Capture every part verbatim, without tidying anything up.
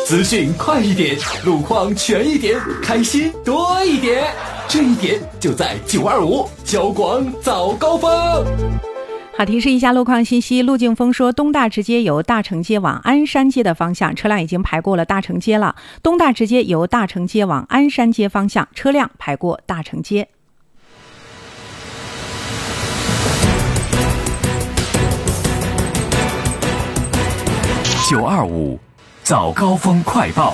资讯快一点，路况全一点，开心多一点，这一点就在九二五交广早高峰。 好，提示一下路况信息。陆静峰说，东大直街由大成街往鞍山街的方向，车辆已经排过了大成街了。东大直街由大成街往鞍山街方向，车辆排过大成街。 九二五早高峰快报。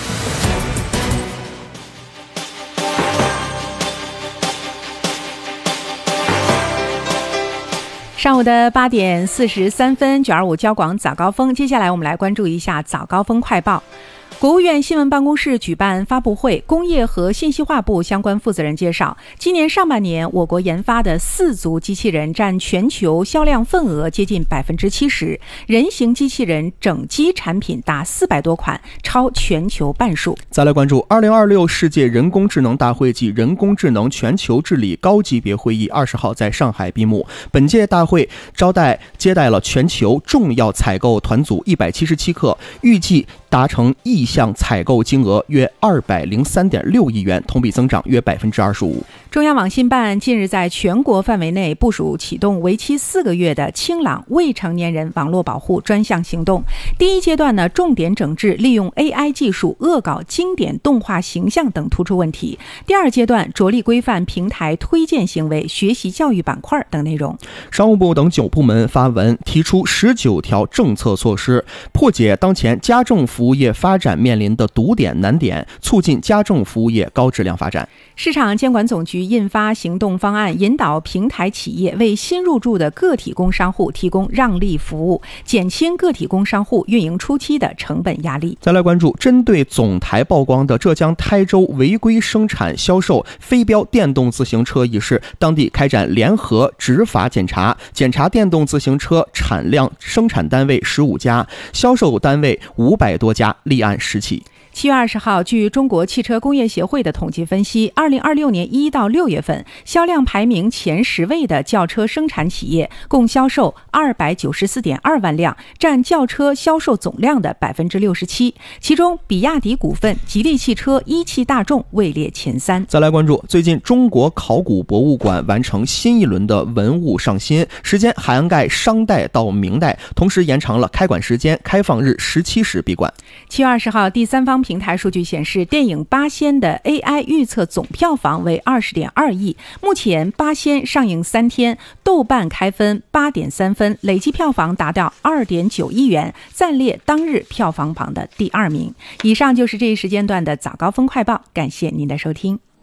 上午的八点四十三分，九二五交广早高峰。接下来我们来关注一下早高峰快报。国务院新闻办公室举办发布会，工业和信息化部相关负责人介绍，今年上半年我国研发的四足机器人占全球销量份额接近百分之七十，人形机器人整机产品达四百多款，超全球半数。 再来关注二零二六世界人工智能大会暨人工智能全球治理高级别会议二十号在上海闭幕。本届大会招待接待了全球重要采购团组一百七十七个，预计达成意向采购金额约二百零三点六亿元，同比增长约百分之二十五。 中央网信办近日在全国范围内部署启动为期四个月的清朗未成年人网络保护专项行动。第一阶段呢，重点整治利用 A I 技术恶搞经典动画形象等突出问题。第二阶段着力规范平台推荐行为、学习教育板块等内容。 商务部等九部门发文提出十九条政策措施，破解当前家政服务业发展面临的堵点难点，促进家政服务业高质量发展。 市场监管总局印发行动方案，引导平台企业为新入驻的个体工商户提供让利服务，减轻个体工商户运营初期的成本压力。 再来关注针对总台曝光的浙江台州违规生产销售非标电动自行车一事，当地开展联合执法检查，检查电动自行车产量生产单位十五家，销售单位五百多家，立案十起。 七月二十号，据中国汽车工业协会的统计分析，二零二六年一到六月份，销量排名前十位的轿车生产企业共销售二百九十四点二万辆，占轿车销售总量的百分之六十七。其中，比亚迪股份、吉利汽车、一汽大众位列前三。 再来关注，最近中国考古博物馆完成新一轮的文物上新，时间涵盖商代到明代，同时延长了开馆时间，开放日十七时闭馆。 七月二十号，第三方平台数据显示，电影《八仙》的 A I 预测总票房为二十点二亿。目前，《八仙》上映三天，豆瓣开分八点三分，累计票房达到二点九亿元，暂列当日票房榜的第二名。以上就是这一时间段的早高峰快报，感谢您的收听。